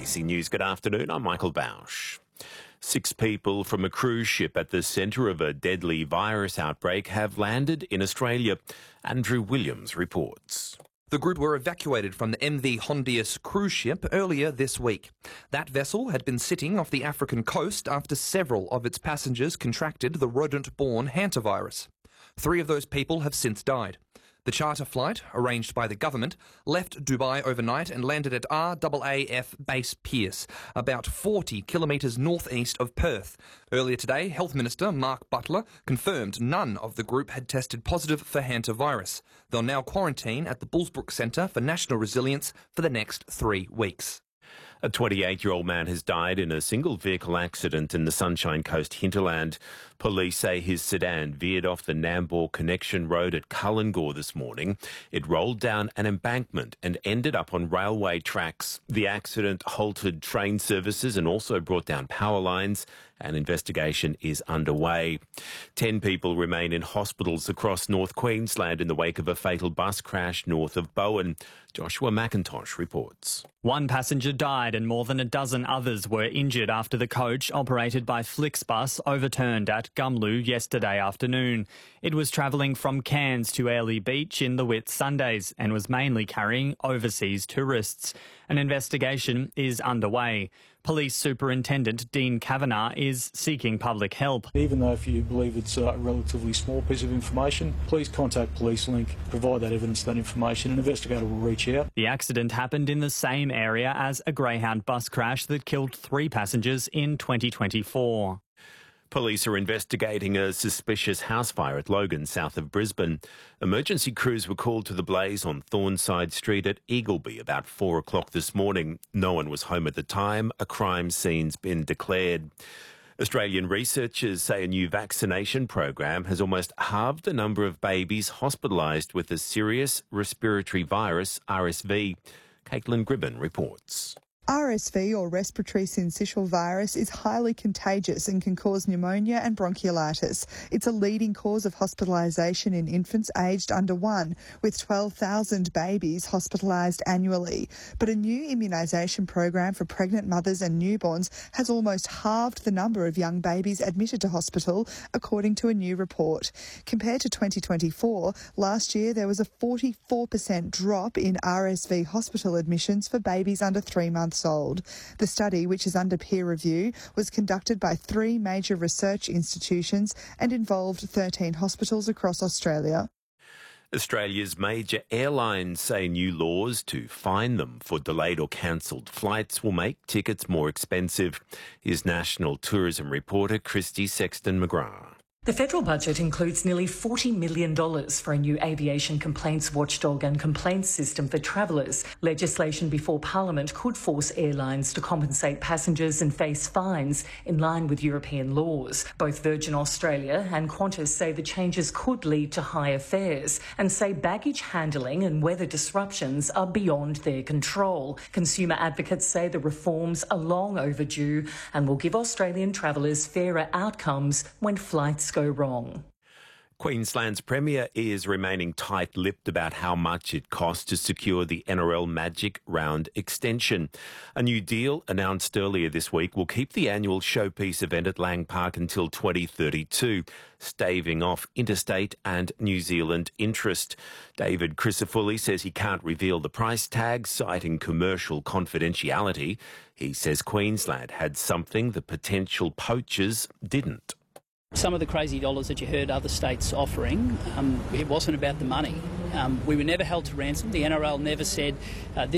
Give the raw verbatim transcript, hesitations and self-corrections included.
C News, good afternoon. I'm Michael Bausch. Six people from a cruise ship at the centre of a deadly virus outbreak have landed in Australia. Andrew Williams reports. The group were evacuated from the M V Hondius cruise ship earlier this week. That vessel had been sitting off the African coast after several of its passengers contracted the rodent-borne hantavirus. Three of those people have since died. The charter flight, arranged by the government, left Dubai overnight and landed at R A A F Base Pearce, about forty kilometres northeast of Perth. Earlier today, Health Minister Mark Butler confirmed none of the group had tested positive for hantavirus. They'll now quarantine at the Bullsbrook Centre for National Resilience for the next three weeks. A twenty-eight-year-old man has died in a single-vehicle accident in the Sunshine Coast hinterland. Police say his sedan veered off the Nambour Connection Road at Kullengaw this morning. It rolled down an embankment and ended up on railway tracks. The accident halted train services and also brought down power lines. An investigation is underway. Ten people remain in hospitals across North Queensland in the wake of a fatal bus crash north of Bowen. Joshua McIntosh reports. One passenger died and more than a dozen others were injured after the coach operated by Flixbus overturned at Gumlu yesterday afternoon. It was travelling from Cairns to Airlie Beach in the Whitsundays and was mainly carrying overseas tourists. An investigation is underway. Police Superintendent Dean Kavanagh is seeking public help. Even though if you believe it's a relatively small piece of information, please contact PoliceLink, provide that evidence, that information, and an investigator will reach out. The accident happened in the same area as a Greyhound bus crash that killed three passengers in twenty twenty-four. Police are investigating a suspicious house fire at Logan, south of Brisbane. Emergency crews were called to the blaze on Thornside Street at Eagleby about four o'clock this morning. No one was home at the time. A crime scene's been declared. Australian researchers say a new vaccination program has almost halved the number of babies hospitalised with a serious respiratory virus, R S V. Caitlin Gribben reports. R S V, or respiratory syncytial virus, is highly contagious and can cause pneumonia and bronchiolitis. It's a leading cause of hospitalisation in infants aged under one, with twelve thousand babies hospitalised annually. But a new immunisation program for pregnant mothers and newborns has almost halved the number of young babies admitted to hospital, according to a new report. Compared to twenty twenty-four, last year there was a forty-four percent drop in R S V hospital admissions for babies under three months old. The study, which is under peer review, was conducted by three major research institutions and involved thirteen hospitals across Australia. Australia's major airlines say new laws to fine them for delayed or cancelled flights will make tickets more expensive. Here's National Tourism reporter Christy Sexton-McGrath. The federal budget includes nearly forty million dollars for a new aviation complaints watchdog and complaints system for travellers. Legislation before Parliament could force airlines to compensate passengers and face fines in line with European laws. Both Virgin Australia and Qantas say the changes could lead to higher fares and say baggage handling and weather disruptions are beyond their control. Consumer advocates say the reforms are long overdue and will give Australian travellers fairer outcomes when flights go wrong. Queensland's Premier is remaining tight-lipped about how much it costs to secure the N R L Magic Round extension. A new deal announced earlier this week will keep the annual showpiece event at Lang Park until twenty thirty-two, staving off interstate and New Zealand interest. David Crisafulli says he can't reveal the price tag, citing commercial confidentiality. He says Queensland had something the potential poachers didn't. Some of the crazy dollars that you heard other states offering, um, it wasn't about the money. Um, we were never held to ransom. The N R L never said uh, this